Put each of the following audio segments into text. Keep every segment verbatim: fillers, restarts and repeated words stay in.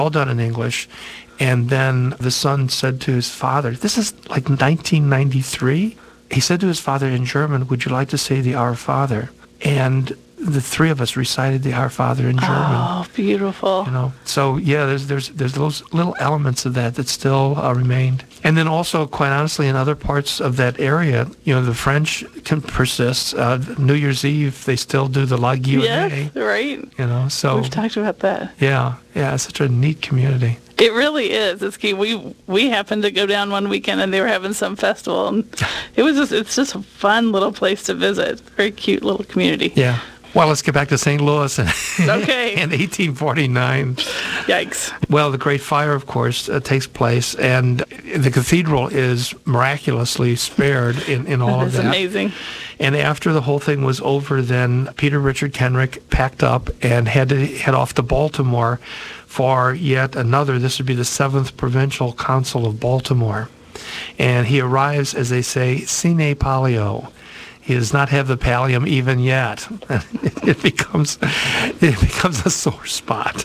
all done in English. And then the son said to his father, this is like nineteen ninety-three. He said to his father in German, would you like to say the Our Father? And the three of us recited the Our Father in German. Oh, beautiful. You know, so yeah, there's there's there's those little elements of that that still uh, remained. And then also, quite honestly, in other parts of that area, you know, the French can persist. Uh, New Year's Eve, they still do the La Guillotine. Yes, right. You know, so we've talked about that. Yeah, yeah, it's such a neat community. It really is. It's key. We we happened to go down one weekend and they were having some festival, and it was just it's just a fun little place to visit. Very cute little community. Yeah. Well, let's get back to Saint Louis in, okay. in eighteen forty-nine. Yikes. Well, the Great Fire, of course, uh, takes place, and the cathedral is miraculously spared in, in all that of that. That's amazing. And after the whole thing was over, then Peter Richard Kenrick packed up and had to head off to Baltimore for yet another, this would be the seventh Provincial Council of Baltimore. And he arrives, as they say, sine palio. He does not have the pallium even yet. It becomes it becomes a sore spot.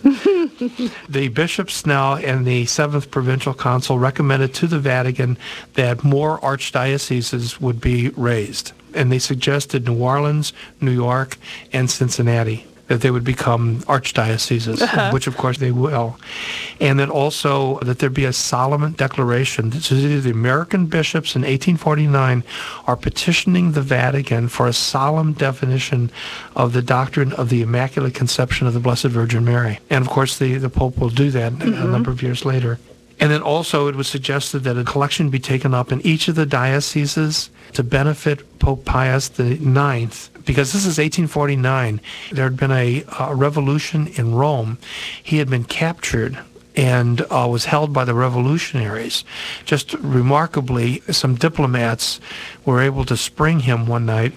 The bishops now and the seventh Provincial Council recommended to the Vatican that more archdioceses would be raised. And they suggested New Orleans, New York, and Cincinnati, that they would become archdioceses, uh-huh. which of course they will. And then also that there be a solemn declaration. This is the American bishops in eighteen forty-nine are petitioning the Vatican for a solemn definition of the doctrine of the Immaculate Conception of the Blessed Virgin Mary. And of course the, the Pope will do that mm-hmm. a number of years later. And then also it was suggested that a collection be taken up in each of the dioceses to benefit Pope Pius the Ninth, because this is eighteen forty-nine. There had been a, a revolution in Rome. He had been captured and uh, was held by the revolutionaries. Just remarkably, some diplomats were able to spring him one night,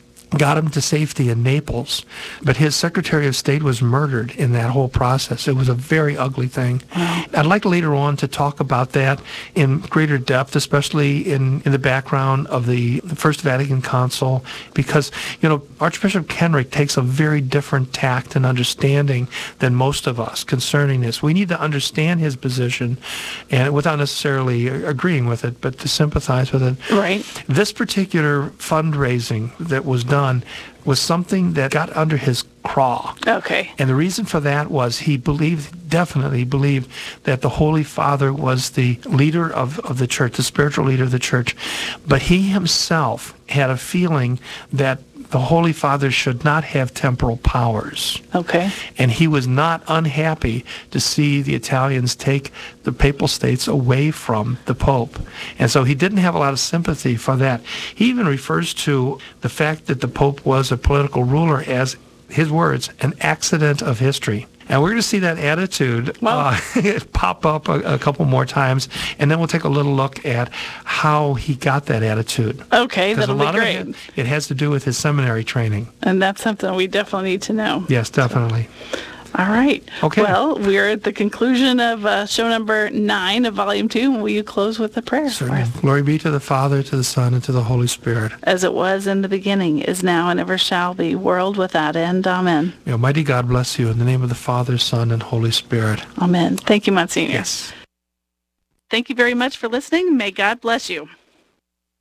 got him to safety in Naples, but his Secretary of State was murdered in that whole process. It was a very ugly thing. Wow. I'd like later on to talk about that in greater depth, especially in, in the background of the First Vatican Council, because, you know, Archbishop Kenrick takes a very different tact and understanding than most of us concerning this. We need to understand his position, and without necessarily agreeing with it, but to sympathize with it. Right. This particular fundraising that was done was something that got under his craw. Okay. And the reason for that was he believed, definitely believed, that the Holy Father was the leader of, of the church, the spiritual leader of the church. But he himself had a feeling that the Holy Father should not have temporal powers. Okay. And he was not unhappy to see the Italians take the Papal States away from the Pope. And so he didn't have a lot of sympathy for that. He even refers to the fact that the Pope was a political ruler as, his words, an accident of history. And we're going to see that attitude uh, pop up a, a couple more times, and then we'll take a little look at how he got that attitude. Okay, that'll be great. It, it has to do with his seminary training. And that's something we definitely need to know. Yes, definitely. So. All right. Okay. Well, we're at the conclusion of uh, show number nine of volume two. Will you close with a prayer? Certainly. Glory be to the Father, to the Son, and to the Holy Spirit. As it was in the beginning, is now, and ever shall be, world without end. Amen. May Almighty God bless you in the name of the Father, Son, and Holy Spirit. Amen. Thank you, Monsignor. Yes. Thank you very much for listening. May God bless you.